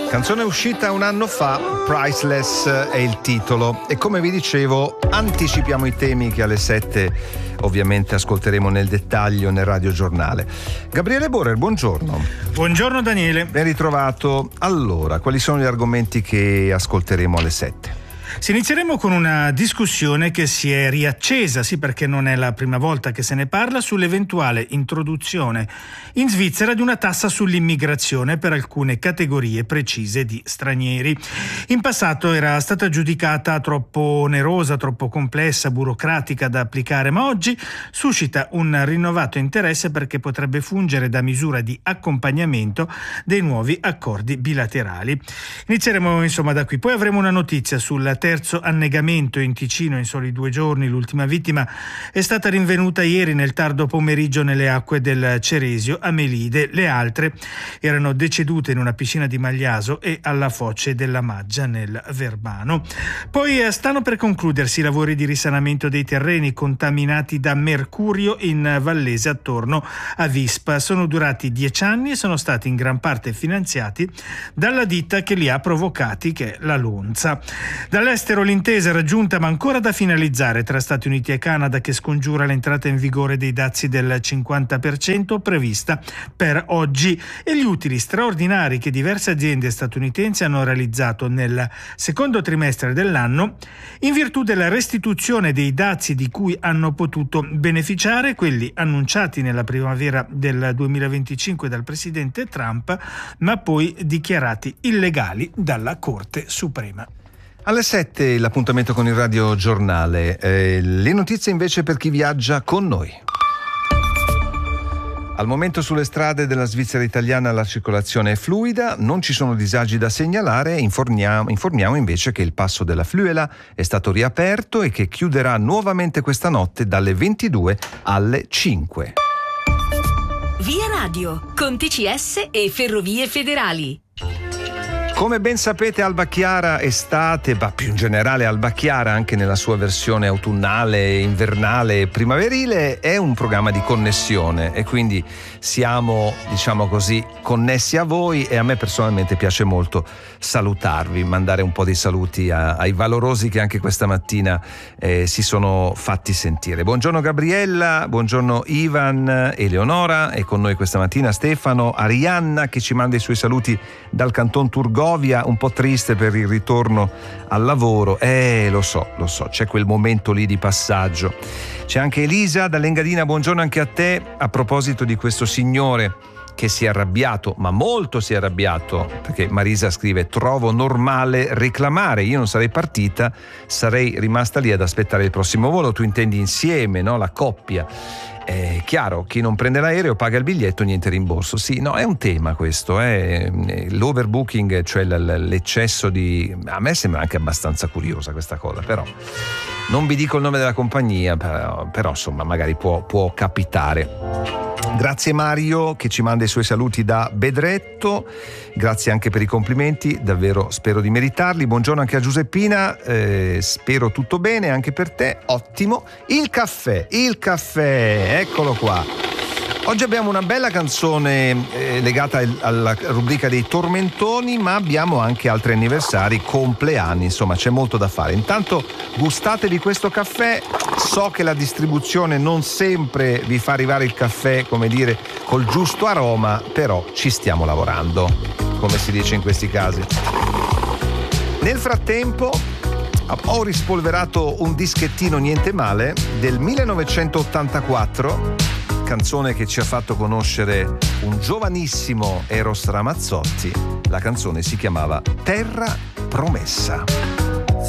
Canzone uscita un anno fa, Priceless è il titolo, e come vi dicevo anticipiamo i temi che alle 7 ovviamente ascolteremo nel dettaglio nel radiogiornale. Gabriele Borer, buongiorno. Buongiorno Daniele. Ben ritrovato. Allora, quali sono gli argomenti che ascolteremo alle 7? Inizieremo con una discussione che si è riaccesa, sì, perché non è la prima volta che se ne parla, sull'eventuale introduzione in Svizzera di una tassa sull'immigrazione per alcune categorie precise di stranieri. In passato era stata giudicata troppo onerosa, troppo complessa, burocratica da applicare, ma oggi suscita un rinnovato interesse perché potrebbe fungere da misura di accompagnamento dei nuovi accordi bilaterali. Inizieremo insomma da qui, poi avremo una notizia sul terzo annegamento in Ticino in soli 2 giorni. L'ultima vittima è stata rinvenuta ieri nel tardo pomeriggio nelle acque del Ceresio a Melide. Le altre erano decedute in una piscina di Magliaso e alla foce della Maggia nel Verbano. Poi stanno per concludersi i lavori di risanamento dei terreni contaminati da mercurio in Vallese attorno a Vispa. Sono durati 10 anni e sono stati in gran parte finanziati dalla ditta che li ha provocati, che è la Lonza. Dall'estero l'intesa raggiunta ma ancora da finalizzare tra Stati Uniti e Canada, che scongiura l'entrata in vigore dei dazi del 50% prevista per oggi, e gli utili straordinari che diverse aziende statunitensi hanno realizzato nel secondo trimestre dell'anno in virtù della restituzione dei dazi di cui hanno potuto beneficiare, quelli annunciati nella primavera del 2025 dal presidente Trump ma poi dichiarati illegali dalla Corte Suprema. Alle 7 l'appuntamento con il radiogiornale, le notizie invece per chi viaggia con noi. Al momento sulle strade della Svizzera italiana la circolazione è fluida, non ci sono disagi da segnalare. Informiamo invece che il passo della Fluela è stato riaperto e che chiuderà nuovamente questa notte dalle 22 alle 5. Via Radio, con TCS e Ferrovie Federali. Come ben sapete, Alba Chiara estate, ma più in generale Alba Chiara anche nella sua versione autunnale, invernale e primaverile, è un programma di connessione e quindi siamo, diciamo così, connessi a voi, e a me personalmente piace molto salutarvi, mandare un po' di saluti ai valorosi che anche questa mattina si sono fatti sentire. Buongiorno Gabriella, buongiorno Ivan, Eleonora, e con noi questa mattina Stefano, Arianna che ci manda i suoi saluti dal canton Turgovia, un po' triste per il ritorno al lavoro. Lo so, c'è quel momento lì di passaggio. C'è anche Elisa dall'Engadina, buongiorno anche a te. A proposito di questo signore che si è arrabbiato, ma molto si è arrabbiato, perché Marisa scrive: trovo normale reclamare, io non sarei partita, sarei rimasta lì ad aspettare il prossimo volo. Tu intendi insieme, no? La coppia. È chiaro, chi non prende l'aereo paga il biglietto, niente rimborso. Sì, no, è un tema questo, l'overbooking, cioè l'eccesso di... A me sembra anche abbastanza curiosa questa cosa, però non vi dico il nome della compagnia, però insomma magari può capitare. Grazie Mario che ci manda i suoi saluti da Bedretto, grazie anche per i complimenti, davvero spero di meritarli. Buongiorno anche a Giuseppina, spero tutto bene anche per te. Ottimo. Il caffè, eccolo qua. Oggi abbiamo una bella canzone legata alla rubrica dei tormentoni, ma abbiamo anche altri anniversari, compleanni, insomma c'è molto da fare. Intanto gustatevi questo caffè, so che la distribuzione non sempre vi fa arrivare il caffè, come dire, col giusto aroma, però ci stiamo lavorando, come si dice in questi casi. Nel frattempo ho rispolverato un dischettino niente male del 1984, canzone che ci ha fatto conoscere un giovanissimo Eros Ramazzotti. La canzone si chiamava Terra Promessa.